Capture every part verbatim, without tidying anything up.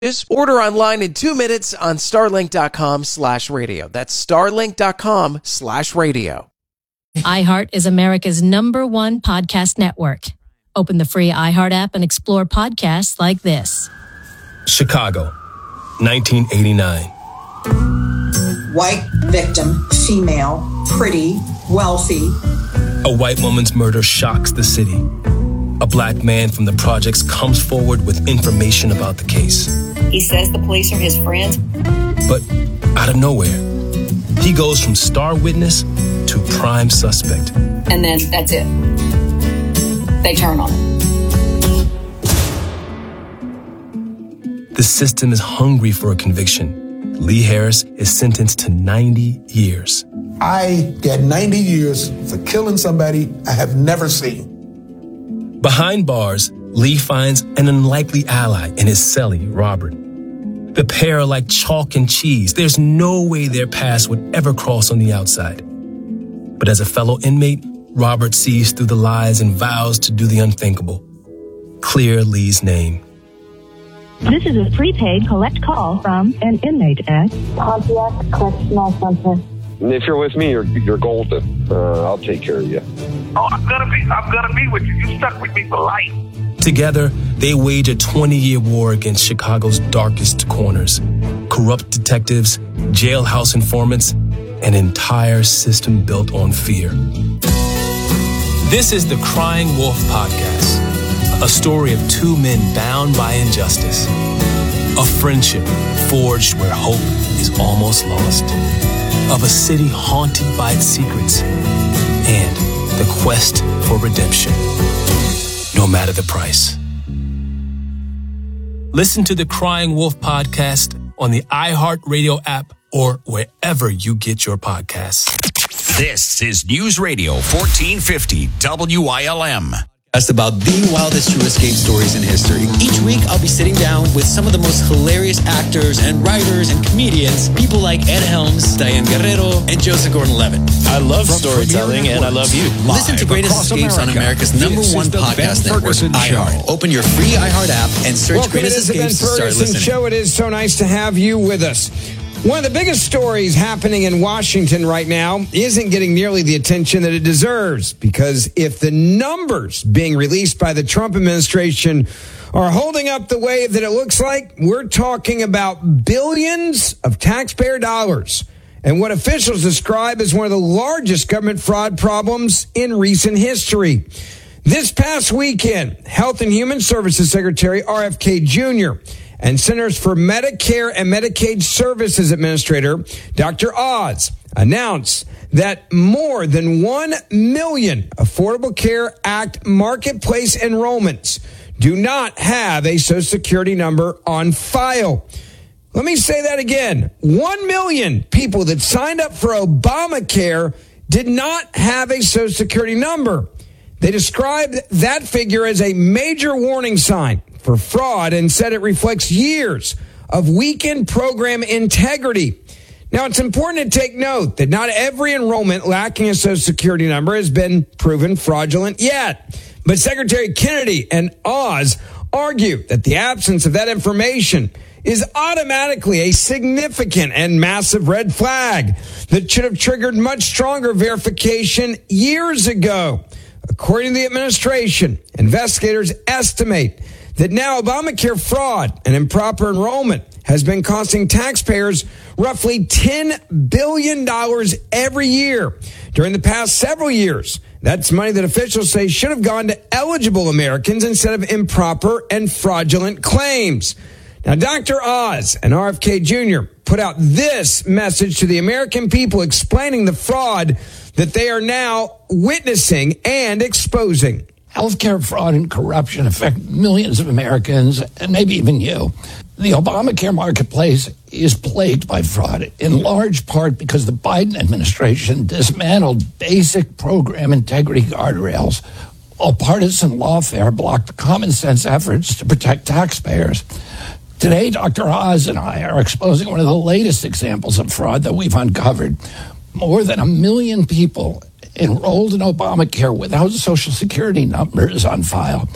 Order online in two minutes on starlink.com slash radio. That's starlink.com slash radio. iHeart is America's number one podcast network. Open the free iHeart app and explore podcasts like this. Chicago, nineteen eighty-nine. White victim, female, pretty, wealthy. A white woman's murder shocks the city. A black man from the projects comes forward with information about the case. He says the police are his friends. But out of nowhere, he goes from star witness to prime suspect. And then that's it. They turn on him. The system is hungry for a conviction. Lee Harris is sentenced to ninety years. I got ninety years for killing somebody I have never seen. Behind bars, Lee finds an unlikely ally in his cellie, Robert. The pair are like chalk and cheese. There's no way their paths would ever cross on the outside. But as a fellow inmate, Robert sees through the lies and vows to do the unthinkable. Clear Lee's name. This is a prepaid collect call from an inmate at Pontiac Correctional Center. If you're with me, you're you're golden. Uh, I'll take care of you. Oh, I'm gonna be. I'm gonna be with you. You stuck with me for life. Together, they wage a twenty-year war against Chicago's darkest corners. Corrupt detectives, jailhouse informants, an entire system built on fear. This is the Crying Wolf Podcast, a story of two men bound by injustice, a friendship forged where hope is almost lost, of a city haunted by its secrets, and the quest for redemption, no matter the price. Listen to the Crying Wolf Podcast on the iHeartRadio app or wherever you get your podcasts. This is News Radio fourteen fifty W I L M. That's about the wildest true escape stories in history. Each week, I'll be sitting down with some of the most hilarious actors and writers and comedians, people like Ed Helms, Diane Guerrero, and Joseph Gordon-Levitt. I love From storytelling, and I love you. Listen to Greatest Escapes America. on America's number one podcast network, iHeart. Open your free iHeart app and search Welcome Greatest Escapes to start listening. Show. It is so nice to have you with us. One of the biggest stories happening in Washington right now isn't getting nearly the attention that it deserves, because if the numbers being released by the Trump administration are holding up the way that it looks like, we're talking about billions of taxpayer dollars and what officials describe as one of the largest government fraud problems in recent history. This past weekend, Health and Human Services Secretary R F K Junior and Centers for Medicare and Medicaid Services Administrator Doctor Oz announced that more than one million Affordable Care Act marketplace enrollments do not have a Social Security number on file. Let me say that again. One million people that signed up for Obamacare did not have a Social Security number. They described that figure as a major warning sign for fraud and said it reflects years of weakened program integrity. Now, it's important to take note that not every enrollment lacking a Social Security number has been proven fraudulent yet. But Secretary Kennedy and Oz argue that the absence of that information is automatically a significant and massive red flag that should have triggered much stronger verification years ago. According to the administration, investigators estimate that now Obamacare fraud and improper enrollment has been costing taxpayers roughly ten billion dollars every year during the past several years. That's money that officials say should have gone to eligible Americans instead of improper and fraudulent claims. Now, Doctor Oz and R F K Junior put out this message to the American people explaining the fraud that they are now witnessing and exposing. Healthcare fraud and corruption affect millions of Americans, and maybe even you. The Obamacare marketplace is plagued by fraud, in large part because the Biden administration dismantled basic program integrity guardrails, while partisan lawfare blocked common sense efforts to protect taxpayers. Today, Doctor Oz and I are exposing one of the latest examples of fraud that we've uncovered. More than a million people enrolled in Obamacare without Social Security numbers on file.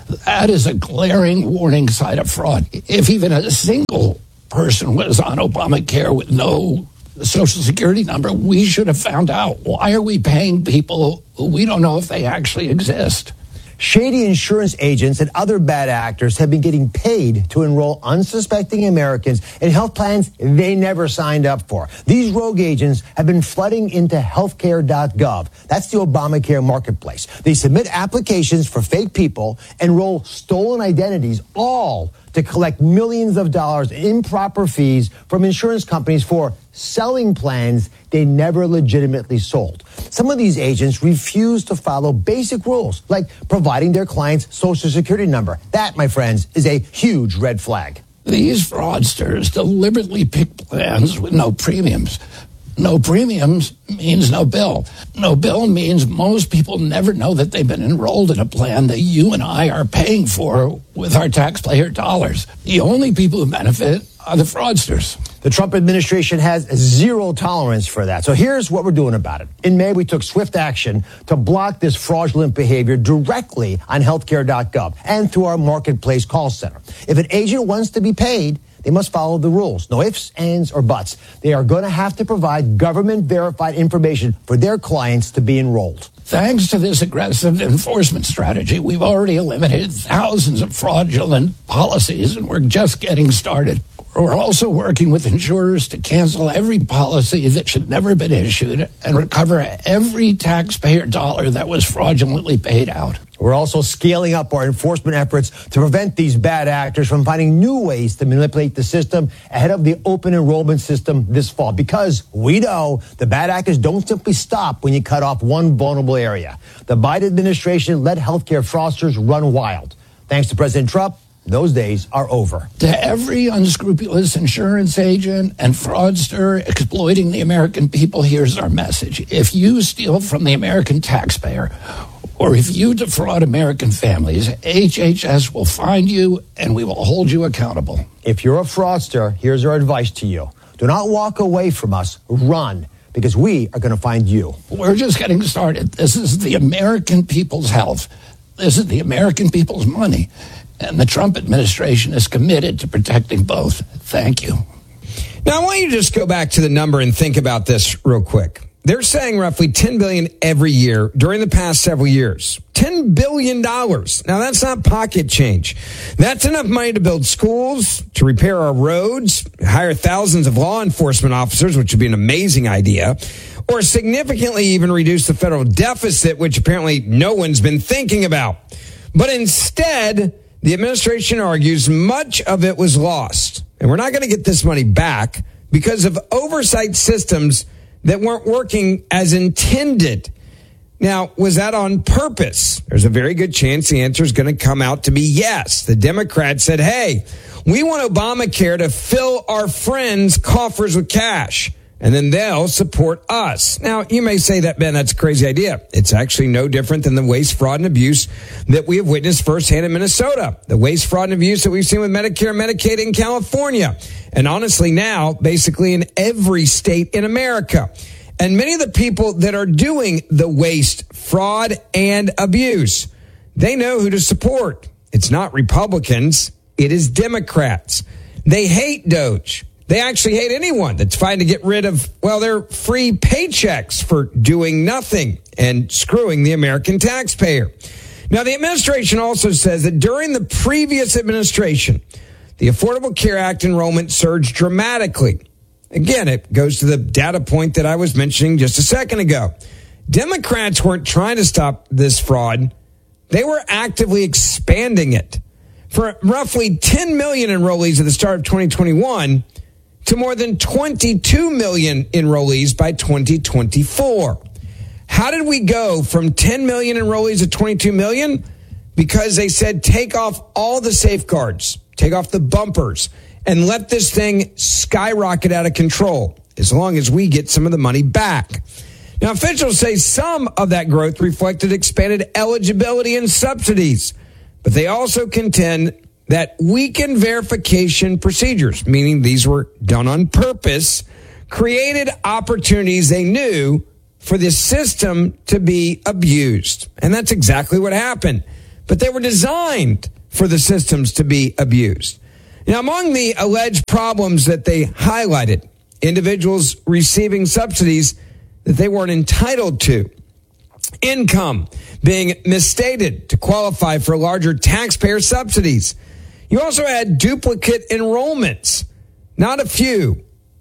That is a glaring warning sign of fraud. If even a single person was on Obamacare with no Social Security number, we should have found out. Why are we paying people who we don't know if they actually exist? Shady insurance agents and other bad actors have been getting paid to enroll unsuspecting Americans in health plans they never signed up for. These rogue agents have been flooding into healthcare dot gov. That's the Obamacare marketplace. They submit applications for fake people, enroll stolen identities, all to collect millions of dollars in improper fees from insurance companies for selling plans they never legitimately sold. Some of these agents refuse to follow basic rules, like providing their client's Social Security number. That, my friends, is a huge red flag. These fraudsters deliberately pick plans with no premiums. No premiums means no bill. No bill means most people never know that they've been enrolled in a plan that you and I are paying for with our taxpayer dollars. The only people who benefit are the fraudsters. The Trump administration has zero tolerance for that. So here's what we're doing about it. In May, we took swift action to block this fraudulent behavior directly on healthcare dot gov and through our marketplace call center. If an agent wants to be paid, they must follow the rules. No ifs, ands, or buts. They are going to have to provide government-verified information for their clients to be enrolled. Thanks to this aggressive enforcement strategy, we've already eliminated thousands of fraudulent policies, and we're just getting started. We're also working with insurers to cancel every policy that should never have been issued and recover every taxpayer dollar that was fraudulently paid out. We're also scaling up our enforcement efforts to prevent these bad actors from finding new ways to manipulate the system ahead of the open enrollment system this fall. Because we know the bad actors don't simply stop when you cut off one vulnerable area. The Biden administration let healthcare fraudsters run wild. Thanks to President Trump, those days are over. To every unscrupulous insurance agent and fraudster exploiting the American people, here's our message. If you steal from the American taxpayer, or if you defraud American families, H H S will find you and we will hold you accountable. If you're a fraudster, here's our advice to you. Do not walk away from us. Run, because we are going to find you. We're just getting started. This is the American people's health. This is the American people's money. And the Trump administration is committed to protecting both. Thank you. Now, I want you to just go back to the number and think about this real quick. They're saying roughly ten billion dollars every year during the past several years. ten billion dollars. Now, that's not pocket change. That's enough money to build schools, to repair our roads, hire thousands of law enforcement officers, which would be an amazing idea, or significantly even reduce the federal deficit, which apparently no one's been thinking about. But instead, the administration argues much of it was lost. And we're not going to get this money back because of oversight systems that weren't working as intended. Now, was that on purpose? There's a very good chance the answer is going to come out to be yes. The Democrats said, hey, we want Obamacare to fill our friends' coffers with cash, and then they'll support us. Now, you may say that, Ben, that's a crazy idea. It's actually no different than the waste, fraud, and abuse that we have witnessed firsthand in Minnesota. The waste, fraud, and abuse that we've seen with Medicare and Medicaid in California. And honestly now, basically in every state in America. And many of the people that are doing the waste, fraud, and abuse, they know who to support. It's not Republicans. It is Democrats. They hate Doge. They actually hate anyone that's trying to get rid of, well, their free paychecks for doing nothing and screwing the American taxpayer. Now, the administration also says that during the previous administration, the Affordable Care Act enrollment surged dramatically. Again, it goes to the data point that I was mentioning just a second ago. Democrats weren't trying to stop this fraud. They were actively expanding it. For roughly ten million enrollees at the start of twenty twenty-one, to more than twenty-two million enrollees by twenty twenty-four. How did we go from ten million enrollees to twenty-two million? Because they said take off all the safeguards, take off the bumpers, and let this thing skyrocket out of control as long as we get some of the money back. Now, officials say some of that growth reflected expanded eligibility and subsidies, but they also contend that weakened verification procedures, meaning these were done on purpose, created opportunities they knew for this system to be abused. And that's exactly what happened. but they were designed for the systems to be abused. Now, among the alleged problems that they highlighted, individuals receiving subsidies that they weren't entitled to, income being misstated to qualify for larger taxpayer subsidies. You also had duplicate enrollments, not a few,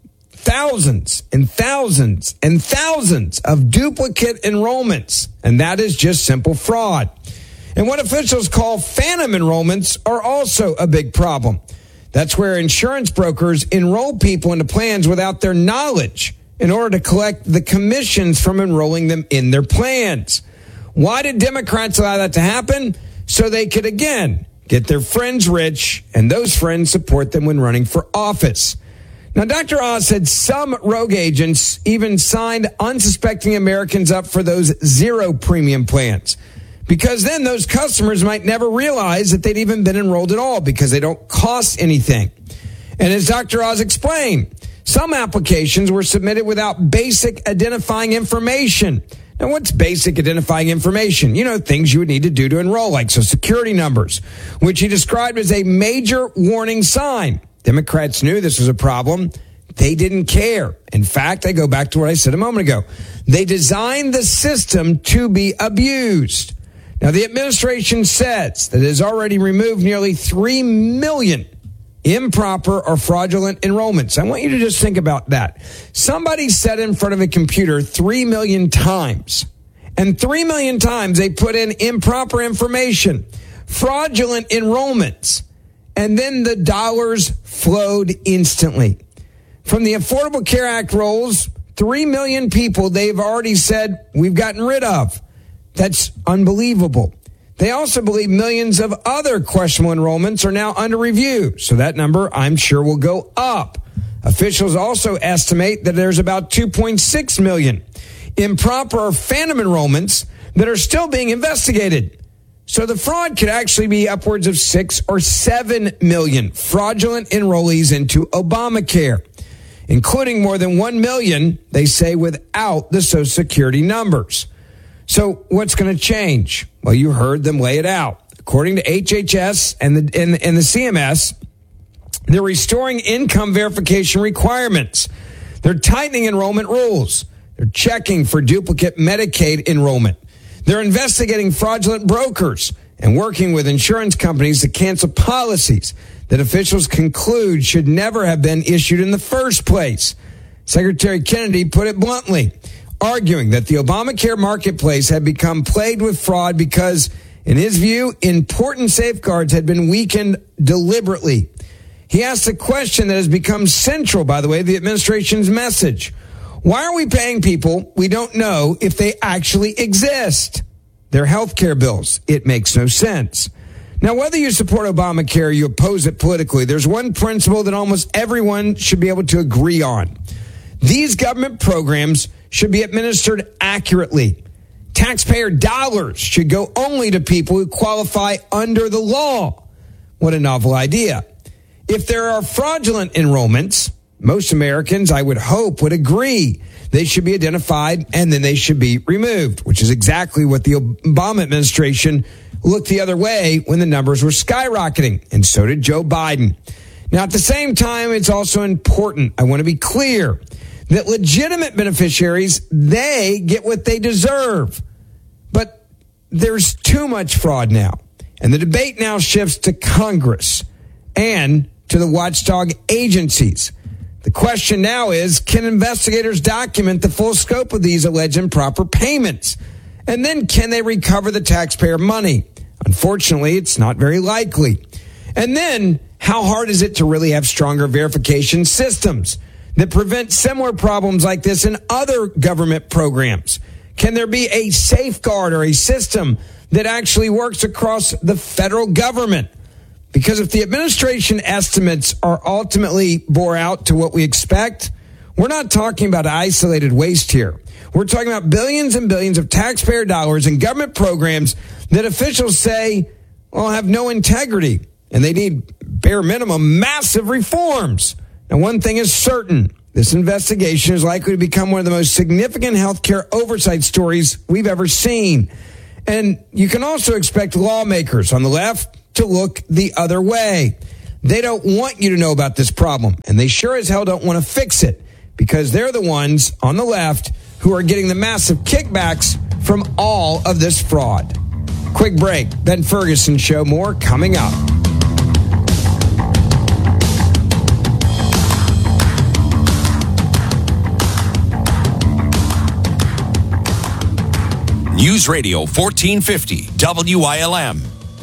thousands and thousands and thousands of duplicate enrollments, and that is just simple fraud. And what officials call phantom enrollments are also a big problem. That's where insurance brokers enroll people into plans without their knowledge in order to collect the commissions from enrolling them in their plans. Why did Democrats allow that to happen? So they could, again, get their friends rich, and those friends support them when running for office. Now, Doctor Oz said some rogue agents even signed unsuspecting Americans up for those zero premium plans, because then those customers might never realize that they'd even been enrolled at all because they don't cost anything. And as Doctor Oz explained, some applications were submitted without basic identifying information. Now, what's basic identifying information? You know, things you would need to do to enroll, like Social Security numbers, which he described as a major warning sign. Democrats knew this was a problem. They didn't care. In fact, I go back to what I said a moment ago. They designed the system to be abused. Now, the administration says that it has already removed nearly three million improper or fraudulent enrollments. I want you to just think about that. Somebody sat in front of a computer three million times, and three million times they put in improper information, fraudulent enrollments, and then the dollars flowed instantly. From the Affordable Care Act rolls, three million people they've already said we've gotten rid of. That's unbelievable. They also believe millions of other questionable enrollments are now under review, so that number, I'm sure, will go up. Officials also estimate that there's about two point six million improper or phantom enrollments that are still being investigated. So the fraud could actually be upwards of six or seven million fraudulent enrollees into Obamacare, including more than one million, they say, without the Social Security numbers. So what's going to change? Well, you heard them lay it out. According to H H S and the, and, and the C M S, they're restoring income verification requirements. They're tightening enrollment rules. They're checking for duplicate Medicaid enrollment. They're investigating fraudulent brokers and working with insurance companies to cancel policies that officials conclude should never have been issued in the first place. Secretary Kennedy put it bluntly, arguing that the Obamacare marketplace had become plagued with fraud because, in his view, important safeguards had been weakened deliberately. He asked a question that has become central, by the way, to the administration's message. Why are we paying people we don't know if they actually exist? Their health care bills. It makes no sense. Now, whether you support Obamacare or you oppose it politically, there's one principle that almost everyone should be able to agree on. These government programs should be administered accurately. Taxpayer dollars should go only to people who qualify under the law. What a novel idea. If there are fraudulent enrollments, most Americans, I would hope, would agree they should be identified and then they should be removed, which is exactly what the Obama administration looked the other way when the numbers were skyrocketing, and so did Joe Biden. Now, at the same time, it's also important, I want to be clear, that legitimate beneficiaries, they get what they deserve. But there's too much fraud now. And the debate now shifts to Congress and to the watchdog agencies. The question now is, can investigators document the full scope of these alleged improper payments? And then can they recover the taxpayer money? Unfortunately, it's not very likely. And then, how hard is it to really have stronger verification systems that prevent similar problems like this in other government programs? Can there be a safeguard or a system that actually works across the federal government? Because if the administration estimates are ultimately bore out to what we expect, we're not talking about isolated waste here. We're talking about billions and billions of taxpayer dollars in government programs that officials say, well, have no integrity, and they need bare minimum massive reforms. Now, one thing is certain. This investigation is likely to become one of the most significant healthcare oversight stories we've ever seen. And you can also expect lawmakers on the left to look the other way. They don't want you to know about this problem, and they sure as hell don't want to fix it because they're the ones on the left who are getting the massive kickbacks from all of this fraud. Quick break. Ben Ferguson Show. More coming up. News Radio fourteen fifty W I L M.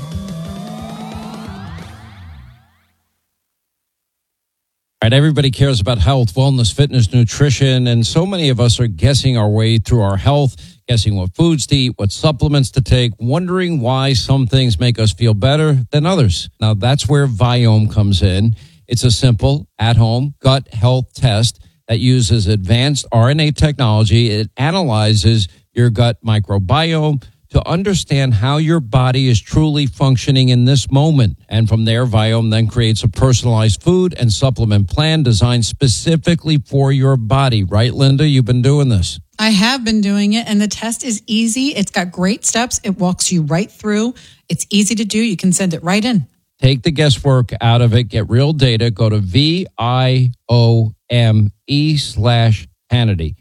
All right, everybody cares about health, wellness, fitness, nutrition, and so many of us are guessing our way through our health, guessing what foods to eat, what supplements to take, wondering why some things make us feel better than others. Now, that's where Viome comes in. It's a simple, at-home gut health test that uses advanced R N A technology. It analyzes your gut microbiome to understand how your body is truly functioning in this moment. And from there, Viome then creates a personalized food and supplement plan designed specifically for your body. Right, Linda? You've been doing this. I have been doing it, and the test is easy. It's got great steps. It walks you right through. It's easy to do. You can send it right in. Take the guesswork out of it. Get real data. Go to V I O M E slash Hannity.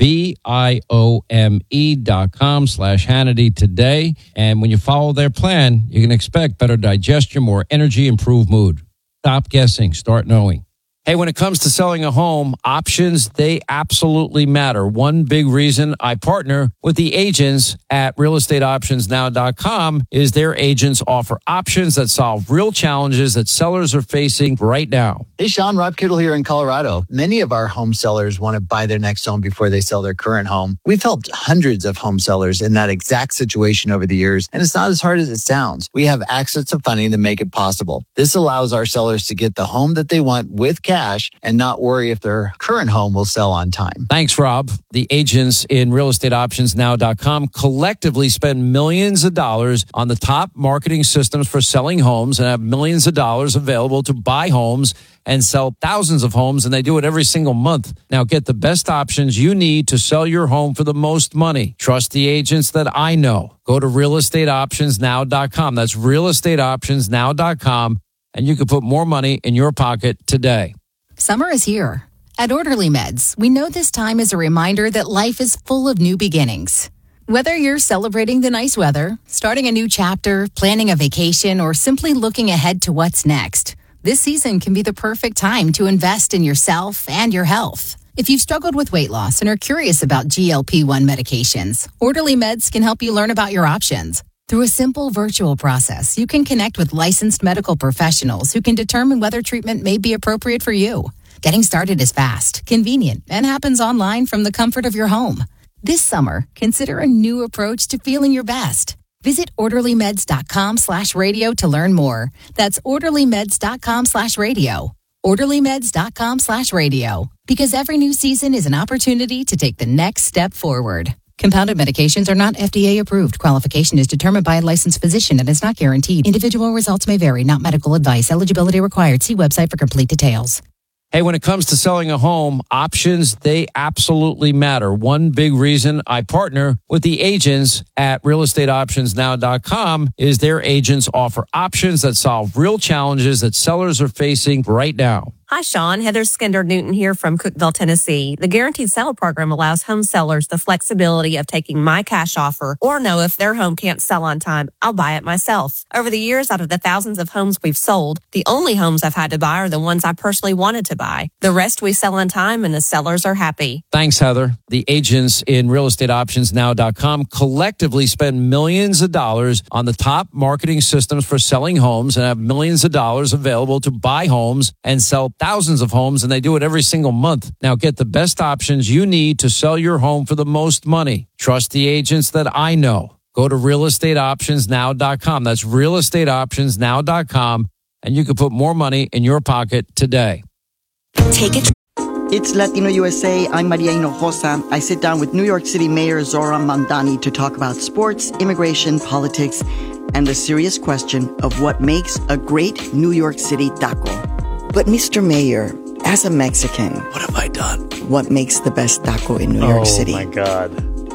V-I-O-M-E dot com slash Hannity today. And when you follow their plan, you can expect better digestion, more energy, improved mood. Stop guessing. Start knowing. Hey, when it comes to selling a home, options, they absolutely matter. One big reason I partner with the agents at real estate options now dot com is their agents offer options that solve real challenges that sellers are facing right now. Hey, Sean, Rob Kittle here in Colorado. Many of our home sellers want to buy their next home before they sell their current home. We've helped hundreds of home sellers in that exact situation over the years, and it's not as hard as it sounds. We have access to funding to make it possible. This allows our sellers to get the home that they want with cash and not worry if their current home will sell on time. Thanks, Rob. The agents in real estate options now dot com collectively spend millions of dollars on the top marketing systems for selling homes and have millions of dollars available to buy homes and sell thousands of homes, and they do it every single month. Now get the best options you need to sell your home for the most money. Trust the agents that I know. Go to real estate options now dot com. That's real estate options now dot com, and you can put more money in your pocket today. Summer is here. At Orderly Meds, we know this time is a reminder that life is full of new beginnings. Whether you're celebrating the nice weather, starting a new chapter, planning a vacation, or simply looking ahead to what's next, this season can be the perfect time to invest in yourself and your health. If you've struggled with weight loss and are curious about G L P one medications, Orderly Meds can help you learn about your options. Through a simple virtual process, you can connect with licensed medical professionals who can determine whether treatment may be appropriate for you. Getting started is fast, convenient, and happens online from the comfort of your home. This summer, consider a new approach to feeling your best. Visit orderly meds dot com slash radio to learn more. That's orderly meds dot com slash radio. orderly meds dot com slash radio. Because every new season is an opportunity to take the next step forward. Compounded medications are not F D A approved. Qualification is determined by a licensed physician and is not guaranteed. Individual results may vary, not medical advice. Eligibility required. See website for complete details. Hey, when it comes to selling a home, options, they absolutely matter. One big reason I partner with the agents at real estate options now dot com is their agents offer options that solve real challenges that sellers are facing right now. Hi, Sean. Heather Skinder-Newton here from Cookeville, Tennessee. The Guaranteed Sale program allows home sellers the flexibility of taking my cash offer or know if their home can't sell on time, I'll buy it myself. Over the years, out of the thousands of homes we've sold, the only homes I've had to buy are the ones I personally wanted to buy. The rest we sell on time and the sellers are happy. Thanks, Heather. The agents in real estate options now dot com collectively spend millions of dollars on the top marketing systems for selling homes and have millions of dollars available to buy homes and sell thousands of homes, and they do it every single month. Now get the best options you need to sell your home for the most money. Trust the agents that I know. Go to real estate options now dot com. That's real estate options now dot com, and you can put more money in your pocket today. Take it. It's Latino U S A. I'm Maria Hinojosa. I sit down with New York City Mayor Zohran Mamdani to talk about sports, immigration, politics, and the serious question of what makes a great New York City taco. But Mister Mayor, as a Mexican, what have I done? What makes the best taco in New oh, York City? Oh my God.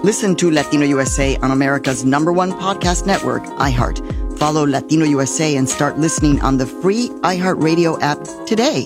Listen to Latino U S A on America's number one podcast network, iHeart. Follow Latino U S A and start listening on the free iHeartRadio app today.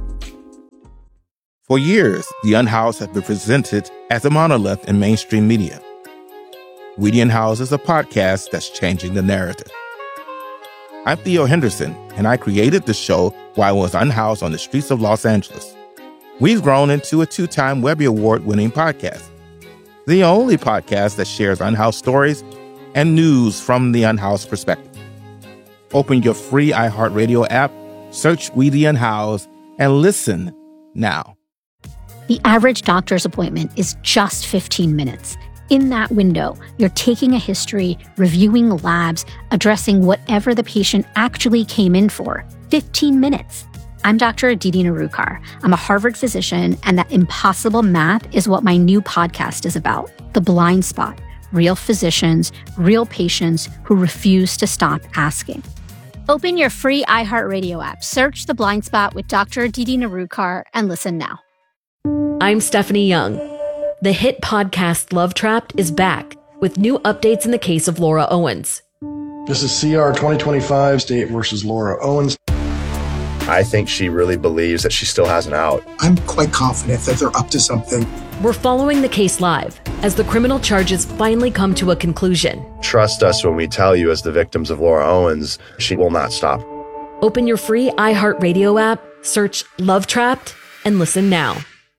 For years, The Unhoused has been presented as a monolith in mainstream media. We the Unhoused is a podcast that's changing the narrative. I'm Theo Henderson, and I created the show while I was unhoused on the streets of Los Angeles. We've grown into a two-time Webby Award-winning podcast, the only podcast that shares unhoused stories and news from the unhoused perspective. Open your free iHeartRadio app, search We the Unhoused, and listen now. The average doctor's appointment is just fifteen minutes. In that window, you're taking a history, reviewing labs, addressing whatever the patient actually came in for. fifteen minutes. I'm Doctor Aditi Narukar. I'm a Harvard physician, and that impossible math is what my new podcast is about. The Blind Spot. Real physicians, real patients who refuse to stop asking. Open your free iHeartRadio app, search The Blind Spot with Doctor Aditi Narukar, and listen now. I'm Stephanie Young. The hit podcast Love Trapped is back with new updates in the case of Laura Owens. This is C R twenty twenty-five, State versus Laura Owens. I think she really believes that she still has an out. I'm quite confident that they're up to something. We're following the case live as the criminal charges finally come to a conclusion. Trust us when we tell you, as the victims of Laura Owens, she will not stop. Open your free iHeartRadio app, search Love Trapped, and listen now.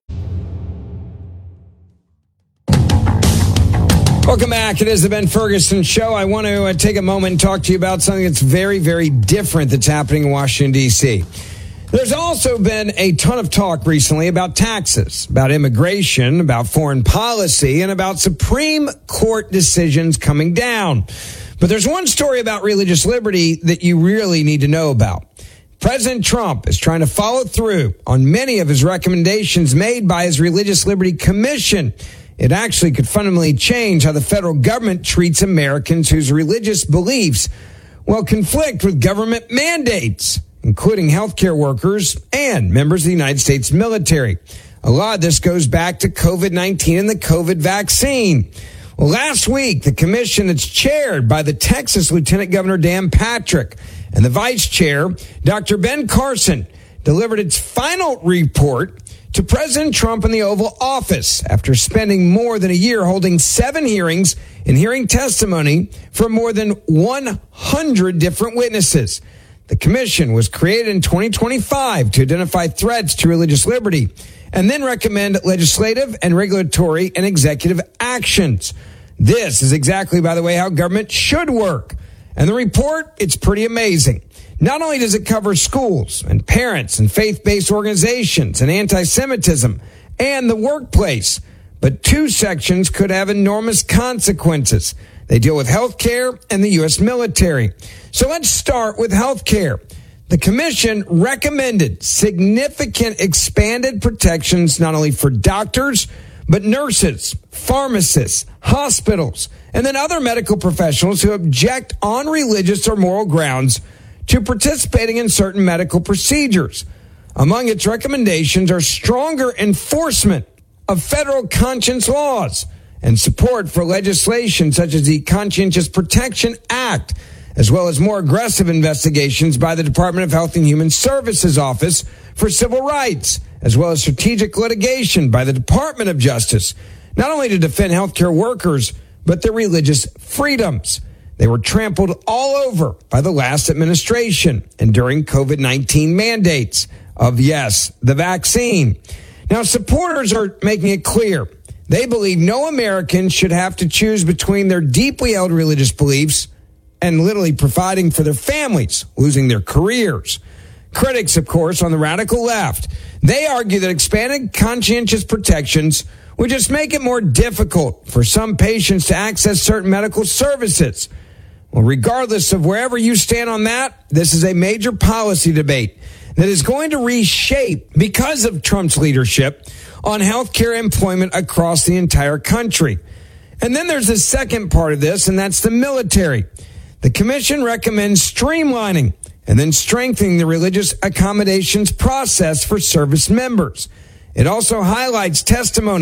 Welcome back. It is the Ben Ferguson Show. I want to uh, take a moment and talk to you about something that's very, very different that's happening in Washington, D C. There's also been a ton of talk recently about taxes, about immigration, about foreign policy, and about Supreme Court decisions coming down. But there's one story about religious liberty that you really need to know about. President Trump is trying to follow through on many of his recommendations made by his Religious Liberty Commission. It actually could fundamentally change how the federal government treats Americans whose religious beliefs, well, conflict with government mandates, including healthcare workers and members of the United States military. A lot of this goes back to COVID nineteen and the COVID vaccine. Well, last week, the commission that's chaired by the Texas Lieutenant Governor Dan Patrick and the vice chair, Doctor Ben Carson, delivered its final report to President Trump in the Oval Office after spending more than a year holding seven hearings and hearing testimony from more than one hundred different witnesses. The commission was created in twenty twenty-five to identify threats to religious liberty and then recommend legislative and regulatory and executive actions. This is exactly, by the way, how government should work. And the report, it's pretty amazing. Not only does it cover schools and parents and faith-based organizations and anti-Semitism and the workplace, but two sections could have enormous consequences. They deal with health care and the U S military. So let's start with health care. The commission recommended significant expanded protections not only for doctors, but nurses, pharmacists, hospitals, and then other medical professionals who object on religious or moral grounds to participating in certain medical procedures. Among its recommendations are stronger enforcement of federal conscience laws and support for legislation such as the Conscientious Protection Act, as well as more aggressive investigations by the Department of Health and Human Services Office for Civil Rights, as well as strategic litigation by the Department of Justice, not only to defend healthcare workers, but their religious freedoms. They were trampled all over by the last administration and during COVID nineteen mandates of, yes, the vaccine. Now, supporters are making it clear they believe no American should have to choose between their deeply held religious beliefs and literally providing for their families, losing their careers. Critics, of course, on the radical left, they argue that expanded conscientious protections would just make it more difficult for some patients to access certain medical services. Well, regardless of wherever you stand on that, this is a major policy debate that is going to reshape, because of Trump's leadership, on healthcare employment across the entire country. And then there's the second part of this, and that's the military. The commission recommends streamlining and then strengthening the religious accommodations process for service members. It also highlights testimony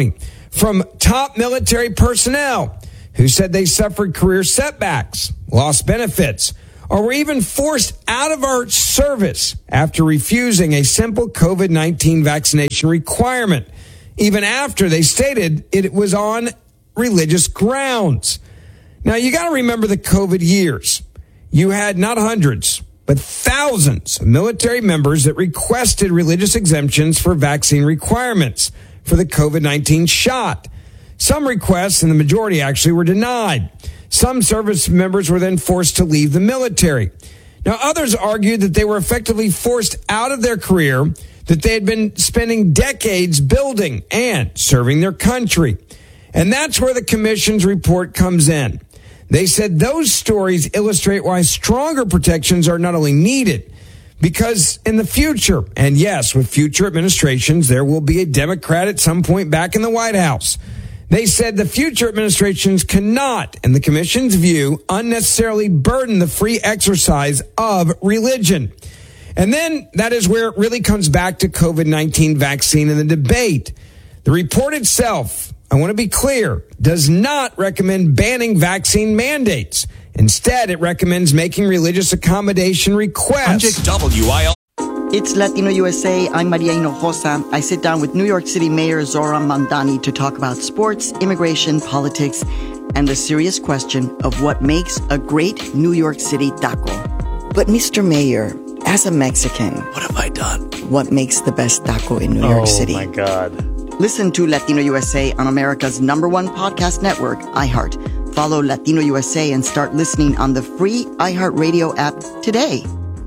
from top military personnel who said they suffered career setbacks, lost benefits, or were even forced out of our service after refusing a simple COVID nineteen vaccination requirement, even after they stated it was on religious grounds. Now, you got to remember the COVID years. You had not hundreds, but thousands of military members that requested religious exemptions for vaccine requirements for the COVID nineteen shot. Some requests, and the majority actually, were denied. Some service members were then forced to leave the military. Now, others argued that they were effectively forced out of their career that they had been spending decades building and serving their country. And that's where the commission's report comes in. They said those stories illustrate why stronger protections are not only needed, because in the future, and yes, with future administrations, there will be a Democrat at some point back in the White House. They said the future administrations cannot, in the commission's view, unnecessarily burden the free exercise of religion. And then that is where it really comes back to COVID nineteen vaccine and the debate. The report itself, I want to be clear, does not recommend banning vaccine mandates. Instead, it recommends making religious accommodation requests. W I L. It's Latino U S A. I'm Maria Hinojosa. I sit down with New York City Mayor Zohran Mamdani to talk about sports, immigration, politics, and the serious question of what makes a great New York City taco. But Mister Mayor, as a Mexican, what have I done? What makes the best taco in New oh, York City? Oh my God. Listen to Latino U S A on America's number one podcast network, iHeart. Follow Latino U S A and start listening on the free iHeartRadio app today.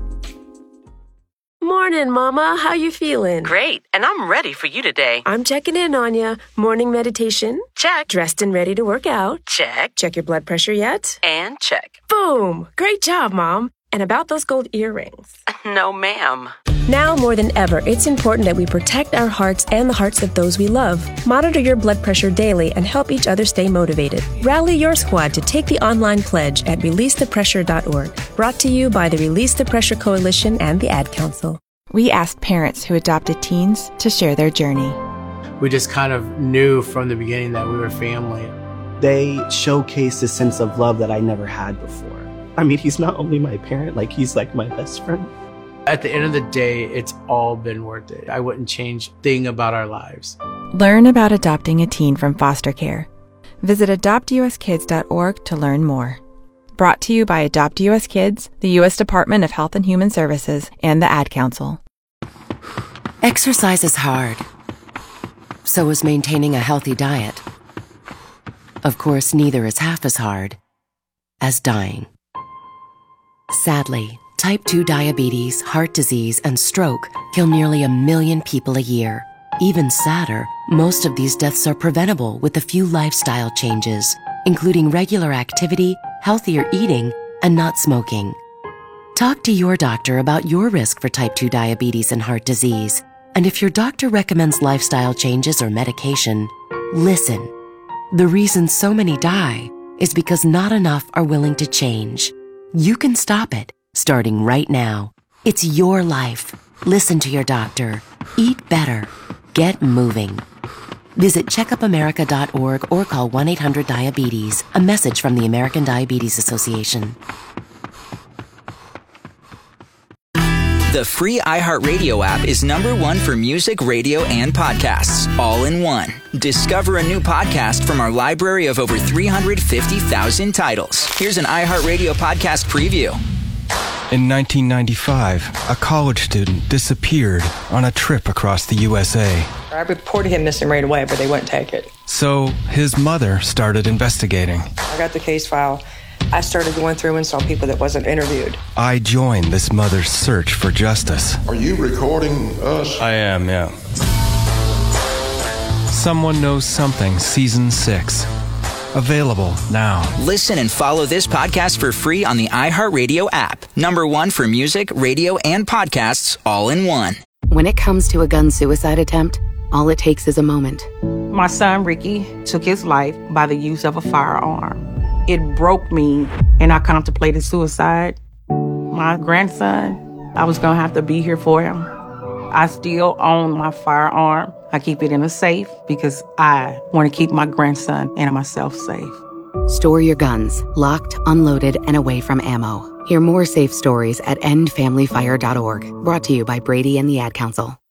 Morning, Mama. How you feeling? Great, and I'm ready for you today. I'm checking in on you. Morning meditation? Check. Dressed and ready to work out? Check. Check your blood pressure yet? And check. Boom! Great job, Mom. And about those gold earrings? No, ma'am. Now more than ever, it's important that we protect our hearts and the hearts of those we love. Monitor your blood pressure daily and help each other stay motivated. Rally your squad to take the online pledge at release the pressure dot org. Brought to you by the Release the Pressure Coalition and the Ad Council. We asked parents who adopted teens to share their journey. We just kind of knew from the beginning that we were family. They showcased a sense of love that I never had before. I mean, he's not only my parent, like he's like my best friend. At the end of the day, it's all been worth it. I wouldn't change a thing about our lives. Learn about adopting a teen from foster care. Visit adopt u s kids dot org to learn more. Brought to you by Adopt U S Kids, the U S Department of Health and Human Services, and the Ad Council. Exercise is hard. So is maintaining a healthy diet. Of course, neither is half as hard as dying. Sadly, type two diabetes, heart disease, and stroke kill nearly a million people a year. Even sadder, most of these deaths are preventable with a few lifestyle changes, including regular activity, healthier eating, and not smoking. Talk to your doctor about your risk for type two diabetes and heart disease. And if your doctor recommends lifestyle changes or medication, listen. The reason so many die is because not enough are willing to change. You can stop it, starting right now. It's your life. Listen to your doctor. Eat better. Get moving. Visit check up america dot org or call one eight hundred diabetes. A message from the American Diabetes Association. The free iHeartRadio app is number one for music, radio, and podcasts, all in one. Discover a new podcast from our library of over three hundred fifty thousand titles. Here's an iHeartRadio podcast preview. In nineteen ninety-five, a college student disappeared on a trip across the U S A. I reported him missing right away, but they wouldn't take it. So his mother started investigating. I got the case file. I started going through and saw people that wasn't interviewed. I joined this mother's search for justice. Are you recording us? I am, yeah. Someone Knows Something, Season six. Available now. Listen and follow this podcast for free on the iHeartRadio app. Number one for music, radio, and podcasts, all in one. When it comes to a gun suicide attempt, all it takes is a moment. My son, Ricky, took his life by the use of a firearm. It broke me, and I contemplated suicide. My grandson, I was going to have to be here for him. I still own my firearm. I keep it in a safe because I want to keep my grandson and myself safe. Store your guns, locked, unloaded, and away from ammo. Hear more safe stories at end family fire dot org. Brought to you by Brady and the Ad Council.